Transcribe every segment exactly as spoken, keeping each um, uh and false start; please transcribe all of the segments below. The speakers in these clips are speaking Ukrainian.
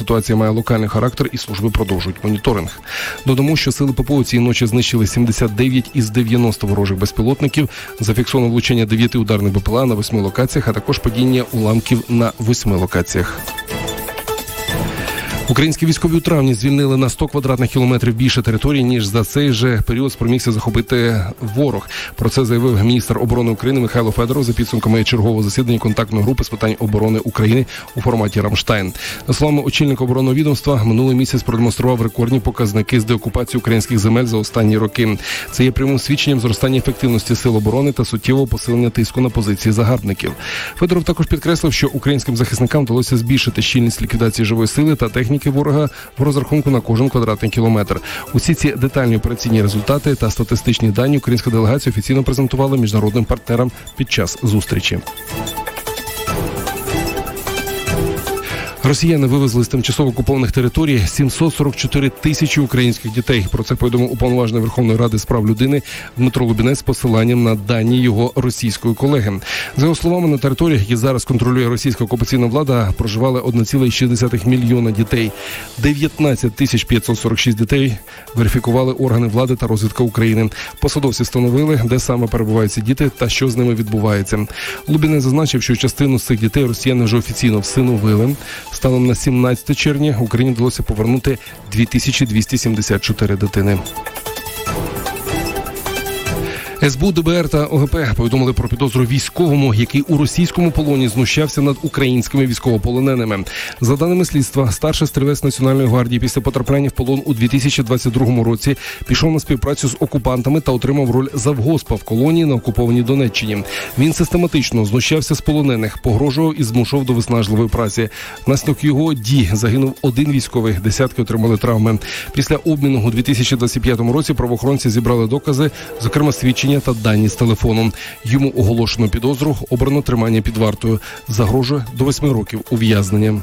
ситуація має локальний характер і служби продовжують моніторинг. Додамо, що сили ППО цієї ночі знищили сімдесят дев'ять із дев'яноста ворожих безпілотників, зафіксовано влучення дев'яти ударних БПЛА на восьми локаціях, а також падіння уламків на восьми локаціях. Українські військові у травні звільнили на сто квадратних кілометрів більше території, ніж за цей же період спромігся захопити ворог. Про це заявив міністр оборони України Михайло Федоров за підсумками чергового засідання контактної групи з питань оборони України у форматі «Рамштайн». За словами очільника оборонного відомства, минулий місяць продемонстрував рекордні показники з деокупації українських земель за останні роки. Це є прямим свідченням зростання ефективності сил оборони та суттєвого посилення тиску на позиції загарбників. Федоров також підкреслив, що українським захисникам вдалося збільшити щільність ліквідації живої сили та техніки ворога в розрахунку на кожен квадратний кілометр. Усі ці детальні операційні результати та статистичні дані українська делегація офіційно презентувала міжнародним партнерам під час зустрічі. Росіяни вивезли з тимчасово окупованих територій сімсот сорок чотири тисячі українських дітей. Про це повідомив уповноважений Верховної Ради з прав людини Дмитро Лубінець з посиланням на дані його російської колеги. За його словами, на територіях, які зараз контролює російська окупаційна влада, проживали один цілих шість десятих мільйона дітей. дев'ятнадцять тисяч п'ятсот сорок шість дітей верифікували органи влади та розвідка України. Посадовці встановили, де саме перебувають ці діти та що з ними відбувається. Лубінець зазначив, що частину з цих дітей росіяни вже офіційно всиновили. Станом на сімнадцяте червня Україні вдалося повернути дві тисячі двісті сімдесят чотири дитини. ес бе у, де бе ер та о ге пе повідомили про підозру військовому, який у російському полоні знущався над українськими військовополоненими. За даними слідства, старший стрілець Національної гвардії після потрапляння в полон у дві тисячі двадцять другому році пішов на співпрацю з окупантами та отримав роль завгоспа в колонії на окупованій Донеччині. Він систематично знущався з полонених, погрожував і змушував до виснажливої праці. Внаслідок його дій загинув один військовий, десятки отримали травми. Після обміну у дві тисячі двадцять п'ятому році правоохоронці зібрали докази, зокрема свідчення та дані з телефону. Йому оголошено підозру, обрано тримання під вартою. Загрожує до восьми років ув'язнення.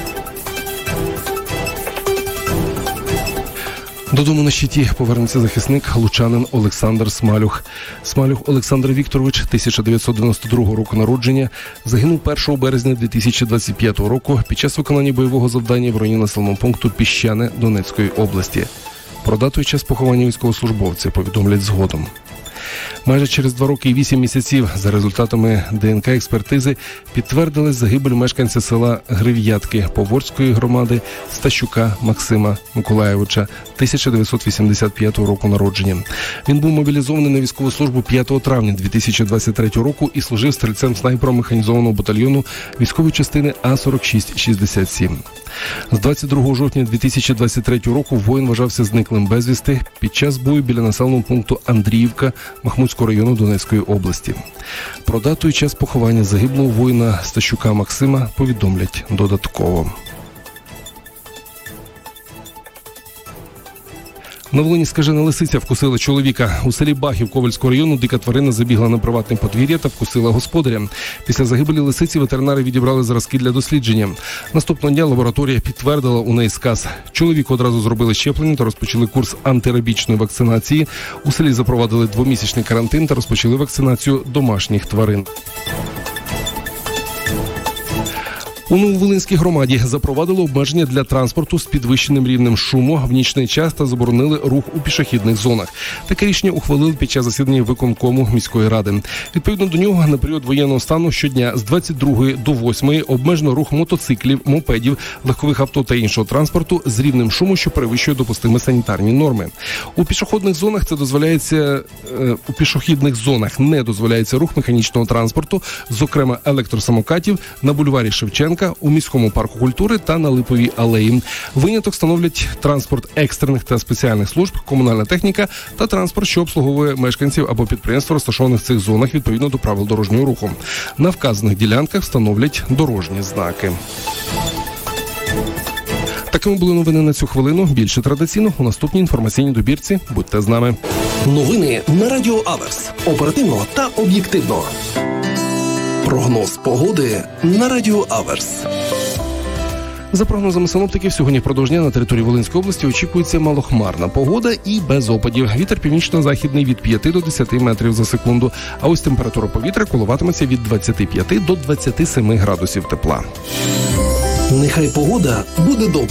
Додому на щиті повернеться захисник лучанин Олександр Смалюх. Смалюх Олександр Вікторович, тисяча дев'ятсот дев'яносто другого року народження, загинув першого березня дві тисячі двадцять п'ятого року під час виконання бойового завдання в районі населеного пункту Піщане Донецької області. Про дату і час поховання військовослужбовця повідомлять згодом. Майже через два роки і вісім місяців за результатами де ен ка експертизи підтвердилась загибель мешканця села Грив'ятки Поворської громади Стащука Максима Миколайовича, тисяча дев'ятсот вісімдесят п'ятого року народження. Він був мобілізований на військову службу п'ятого травня дві тисячі двадцять третього року і служив стрільцем-снайпером механізованого батальйону військової частини А сорок шість шістдесят сім. З двадцять другого жовтня дві тисячі двадцять третього року воїн вважався зниклим безвісти під час бою біля населеного пункту Андріївка Махмутського району Донецької області. Про дату і час поховання загиблого воїна Стащука Максима повідомлять додатково. На Волині скажена лисиця вкусила чоловіка. У селі Бахів Ковальського району дика тварина забігла на приватне подвір'я та вкусила господаря. Після загибелі лисиці ветеринари відібрали зразки для дослідження. Наступного дня лабораторія підтвердила у неї сказ. Чоловіку одразу зробили щеплення та розпочали курс антирабічної вакцинації. У селі запровадили двомісячний карантин та розпочали вакцинацію домашніх тварин. У Нововолинській громаді запровадили обмеження для транспорту з підвищеним рівнем шуму в нічний час та заборонили рух у пішохідних зонах. Таке рішення ухвалили під час засідання виконкому міської ради. Відповідно до нього, на період воєнного стану щодня з двадцять другої до восьмої обмежено рух мотоциклів, мопедів, легкових авто та іншого транспорту з рівнем шуму, що перевищує допустимі санітарні норми. У пішохідних зонах це дозволяється е, у пішохідних зонах не дозволяється рух механічного транспорту, зокрема електросамокатів, на бульварі Шевченка, у міському парку культури та на Липовій алеї. Виняток становлять транспорт екстрених та спеціальних служб, комунальна техніка та транспорт, що обслуговує мешканців або підприємств, розташованих в цих зонах відповідно до правил дорожнього руху. На вказаних ділянках встановлять дорожні знаки. Такими були новини на цю хвилину. Більше традиційно у наступній інформаційній добірці. Будьте з нами. Новини на Радіо Аверс. Оперативно та об'єктивно. Прогноз погоди на Радіо Аверс. За прогнозами синоптиків, сьогодні впродовж дня на території Волинської області очікується малохмарна погода і без опадів. Вітер північно-західний від п'яти до десяти метрів за секунду. А ось температура повітря коливатиметься від двадцяти п'яти до двадцяти семи градусів тепла. Нехай погода буде добра.